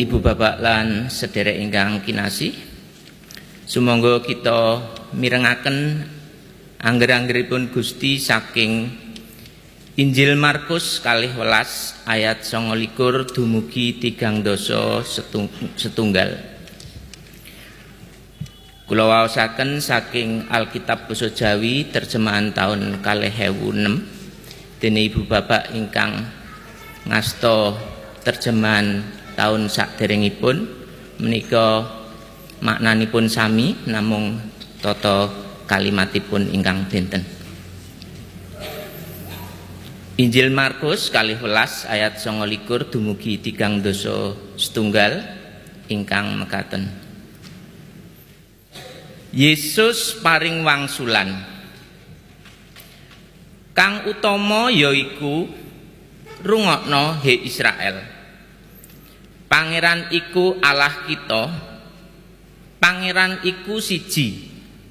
Ibu bapak lan sederek ingkang kinasih, sumangga kita mirengaken angger-anggeripun Gusti saking Injil Markus 12 ayat 29 dumugi 30 setunggal. Kula waosaken saking Alkitab Basa Jawi terjemahan tahun 2006 dene ibu bapak ingkang ngasta terjemahan tahun saderengipun menika maknanipun sami namung tata kalimatipun ingkang benten. Injil Markus 12 ayat 29 dumugi 30 setunggal ingkang mekaten. Yesus paring wangsulan kang utama yaiku rungokno he Israel. Pangeran iku Allah kita, pangeran iku siji.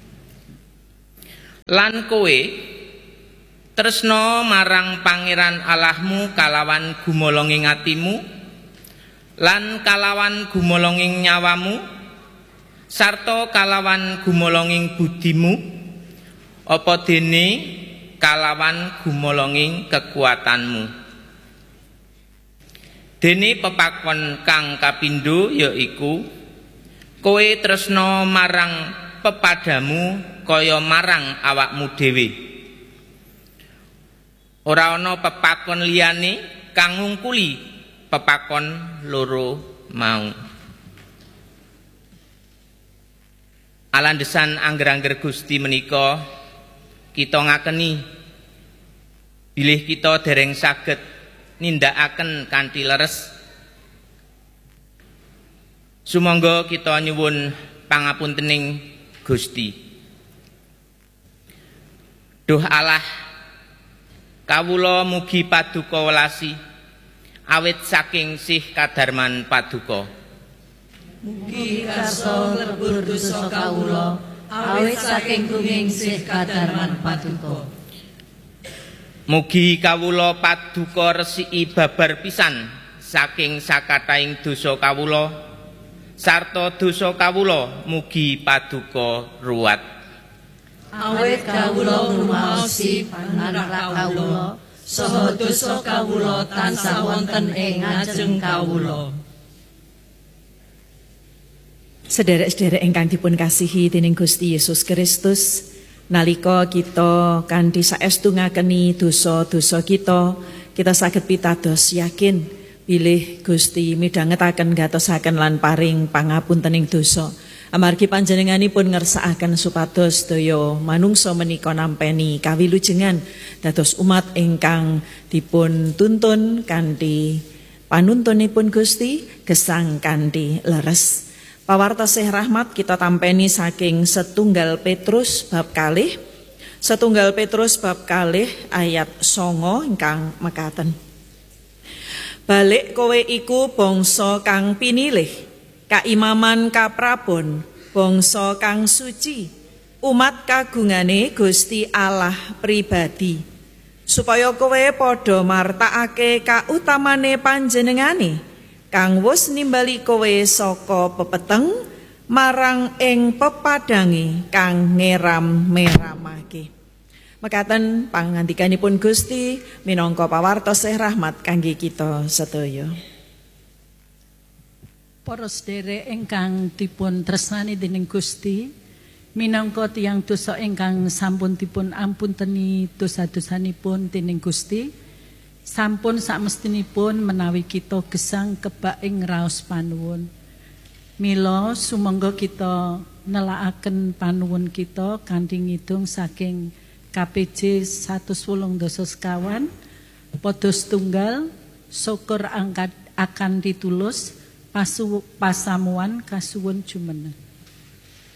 Lan kowe tresna marang pangeran Allahmu kalawan gumolonging atimu lan kalawan gumolonging nyawamu sarta kalawan gumolonging budimu apa dene kalawan gumolonging kekuatanmu. Dene pepakon kang kapindho yaiku kowe tresna marang pepadamu kaya marang awakmu dhewe. Ora ana pepakon liyane kang ngungkuli pepakon loro mau. Alandesan angger-angger Gusti menika kita ngakeni bilih kita dereng saged nindakaken kanthi leres. Sumangga kita nyuwun pangapuntening Gusti. Duh Allah, kawula mugi paduka welasi awit saking sih kadarman paduka. Mugi karso lebur dosa kawula awit saking gunging sih kadarman paduka. Mugi kawula paduka resiki babar pisan saking sakataing dosa kawula sarta dosa kawula mugi paduka ruwat. Awit kawula ngrumaosi pangarak kawula saha dosa kawula tansah wonten ing ngajeng kawula. Sederek-sederek ingkang dipun kasihi dening Gusti Yesus Kristus, nalika kita kanthi saestu ngakeni dosa-dosa kita saged pitados yakin bilih Gusti midhangetaken gatosaken lan paring pangapuntening dosa. Amargi panjenenganipun ngersakaken supados daya manungsa menika nampeni kawilujengan dados umat ingkang dipun tuntun kanthi panuntunipun Gusti gesang kanthi leres. Pawartosih rahmat kita tampeni saking setunggal Petrus bab kalih ayat 9 ingkang mekaten. Balik kowe iku bangsa kang pinilih, kaimaman kaprabon, bangsa kang suci, umat kagungane Gusti Allah pribadi, supaya kowe padha martakake kautamane panjenengane kang wus nimbali kowe saka pepeteng marang ing pepadange kang ngeram-meramake. Mekaten pangandikanipun Gusti minangka pawartosih rahmat kangge kita sedaya. Para sedherek ingkang dipun tresnani dening Gusti, minangka tiyang dosa ingkang sampun dipun ampunteni dosa-dosanipun dening Gusti, sampun sakmestinipun menawi kita gesang kebak ing raos panuwun. Mila sumangga kita nelakaken panuwun kita kanthi ngidung saking KPJ 118 sekawan padha setunggal syukur angkat akan ditulus pasamuan kasuwun jumeneng.